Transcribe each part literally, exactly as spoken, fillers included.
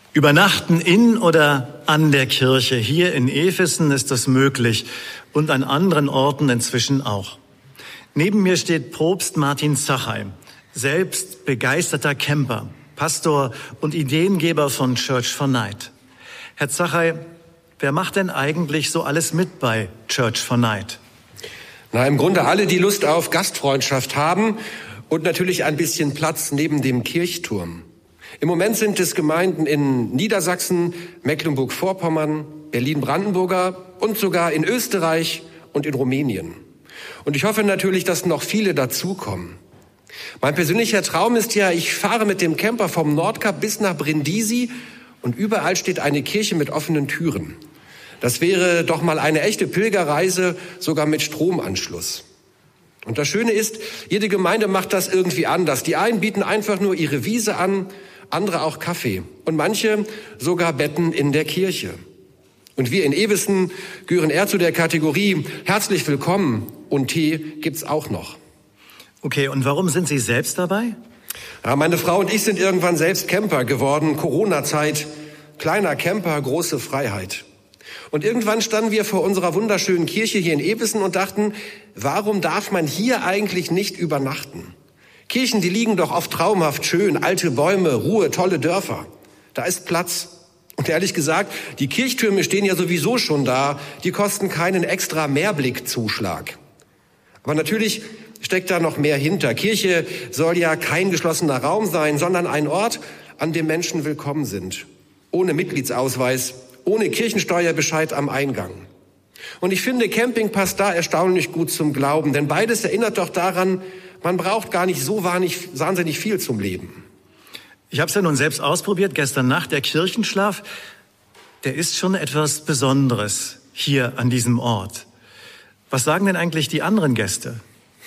Übernachten in oder an der Kirche. Hier in Efesen ist das möglich und an anderen Orten inzwischen auch. Neben mir steht Propst Martin Zachey, selbst begeisterter Camper, Pastor und Ideengeber von Church for Night. Herr Zachey, wer macht denn eigentlich so alles mit bei Church for Night? Na, im Grunde alle, die Lust auf Gastfreundschaft haben und natürlich ein bisschen Platz neben dem Kirchturm. Im Moment sind es Gemeinden in Niedersachsen, Mecklenburg-Vorpommern, Berlin-Brandenburger und sogar in Österreich und in Rumänien. Und ich hoffe natürlich, dass noch viele dazukommen. Mein persönlicher Traum ist ja, ich fahre mit dem Camper vom Nordkap bis nach Brindisi und überall steht eine Kirche mit offenen Türen. Das wäre doch mal eine echte Pilgerreise, sogar mit Stromanschluss. Und das Schöne ist, jede Gemeinde macht das irgendwie anders. Die einen bieten einfach nur ihre Wiese an, andere auch Kaffee und manche sogar Betten in der Kirche. Und wir in Efesen gehören eher zu der Kategorie herzlich willkommen und Tee gibt's auch noch. Okay, und warum sind Sie selbst dabei? Ja, meine Frau und ich sind irgendwann selbst Camper geworden, Corona-Zeit, kleiner Camper, große Freiheit. Und irgendwann standen wir vor unserer wunderschönen Kirche hier in Efesen und dachten, warum darf man hier eigentlich nicht übernachten? Kirchen, die liegen doch oft traumhaft schön, alte Bäume, Ruhe, tolle Dörfer. Da ist Platz. Und ehrlich gesagt, die Kirchtürme stehen ja sowieso schon da, die kosten keinen extra Mehrblickzuschlag. Aber natürlich steckt da noch mehr hinter. Kirche soll ja kein geschlossener Raum sein, sondern ein Ort, an dem Menschen willkommen sind. Ohne Mitgliedsausweis, ohne Kirchensteuerbescheid am Eingang. Und ich finde, Camping passt da erstaunlich gut zum Glauben, denn beides erinnert doch daran, man braucht gar nicht so wahnsinnig viel zum Leben. Ich habe es ja nun selbst ausprobiert, gestern Nacht, der Kirchenschlaf, der ist schon etwas Besonderes hier an diesem Ort. Was sagen denn eigentlich die anderen Gäste?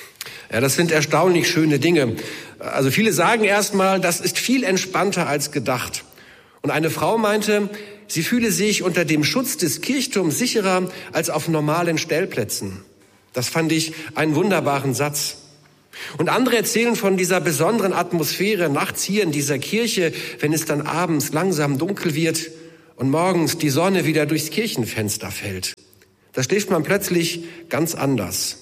Ja, das sind erstaunlich schöne Dinge. Also viele sagen erstmal, das ist viel entspannter als gedacht. Und eine Frau meinte, sie fühle sich unter dem Schutz des Kirchturms sicherer als auf normalen Stellplätzen. Das fand ich einen wunderbaren Satz. Und andere erzählen von dieser besonderen Atmosphäre nachts hier in dieser Kirche, wenn es dann abends langsam dunkel wird und morgens die Sonne wieder durchs Kirchenfenster fällt. Da schläft man plötzlich ganz anders.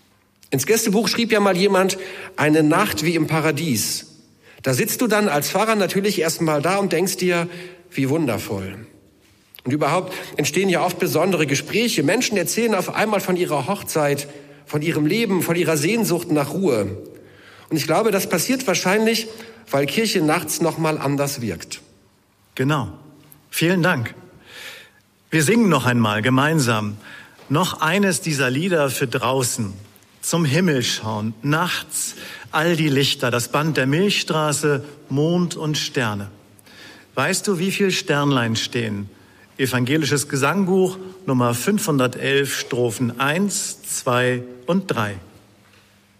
Ins Gästebuch schrieb ja mal jemand, eine Nacht wie im Paradies. Da sitzt du dann als Pfarrer natürlich erstmal da und denkst dir, wie wundervoll. Und überhaupt entstehen ja oft besondere Gespräche. Menschen erzählen auf einmal von ihrer Hochzeit, von ihrem Leben, von ihrer Sehnsucht nach Ruhe. Und ich glaube, das passiert wahrscheinlich, weil Kirche nachts noch mal anders wirkt. Genau. Vielen Dank. Wir singen noch einmal gemeinsam noch eines dieser Lieder für draußen. Zum Himmel schauen, nachts, all die Lichter, das Band der Milchstraße, Mond und Sterne. Weißt du, wie viel Sternlein stehen? Evangelisches Gesangbuch, Nummer fünfhundertelf, Strophen eins, zwei und drei.